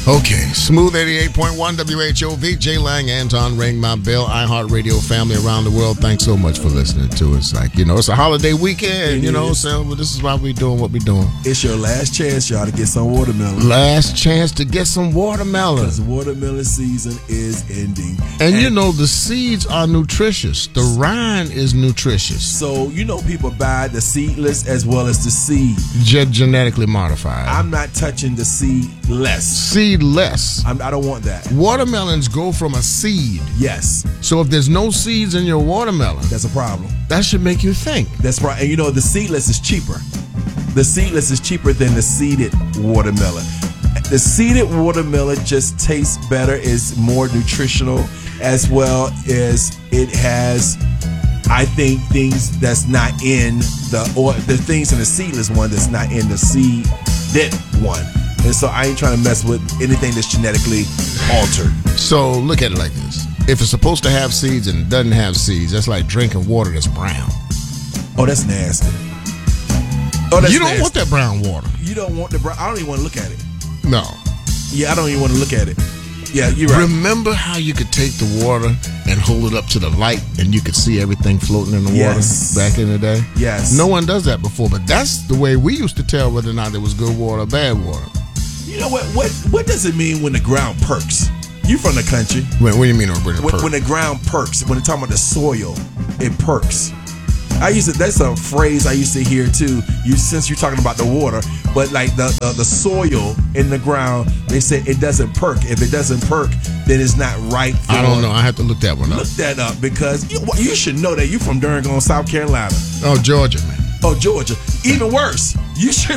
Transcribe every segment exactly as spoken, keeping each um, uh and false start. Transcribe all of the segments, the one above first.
Okay, Smooth eighty-eight point one W H O V, Jay Lang, Anton, Ring My Bell, iHeartRadio family around the world. Thanks so much for listening to us. Like, you know, it's a holiday weekend, It you know, is. so this is why we doing what we doing. It's your last chance, y'all, to get some watermelon. Last chance to get some watermelon. Because watermelon season is ending. And, you know, the seeds are nutritious. The rind is nutritious. So, you know, people buy the seedless as well as the seed. Ge- genetically modified. I'm not touching the seedless. Seedless. I'm, I don't want that. Watermelons go from a seed. Yes, So if there's no seeds in your watermelon, that's a problem. that should make you think. That's right. And you know, the seedless is cheaper. The seedless is cheaper than the seeded watermelon. The seeded watermelon just tastes better, is more nutritional, as well as it has, I think, things that's not in the, or the things in the seedless one that's not in the seeded one. And so I ain't trying to mess with anything that's genetically altered. So look at it like this. If it's supposed to have seeds and it doesn't have seeds, that's like drinking water that's brown. Oh, that's nasty. Oh, that's You don't nasty. want that brown water. You don't want the brown. I don't even want to look at it. No. Yeah, I don't even want to look at it. Yeah, you're right. Remember how you could take the water and hold it up to the light and you could see everything floating in the Yes. water back in the day? Yes. No one does that before, but that's the way we used to tell whether or not it was good water or bad water. You know what? What what does it mean when the ground perks? You from the country. When, what do you mean when it When, perk? when the ground perks, when they're talking about the soil, it perks. I used to, that's a phrase I used to hear too. You since you're talking about the water, but like the, the the soil in the ground, they say it doesn't perk. If it doesn't perk, then it's not right. For, I don't know. I have to look that one up. Look that up because you, you should know that you from Durham, South Carolina. Oh, Georgia, man. Oh, Georgia. Even worse. You should.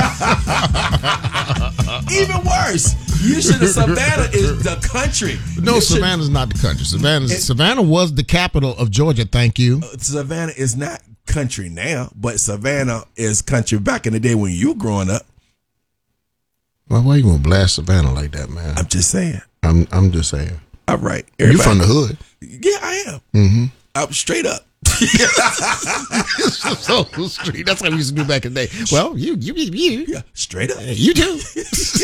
Even worse. You should have. Savannah is the country. No, You should- Savannah's not the country. Savannah, It- Savannah was the capital of Georgia. Thank you. Savannah is not country now, but Savannah is country back in the day when you were growing up. Well, why you gonna blast Savannah like that, man? I'm just saying. I'm, I'm just saying. All right. You Everybody- from the hood? Yeah, I am. Mm-hmm. I'm straight up. So street. That's what we used to do back in the day. Well, you, you, you, Yeah, straight up. you do.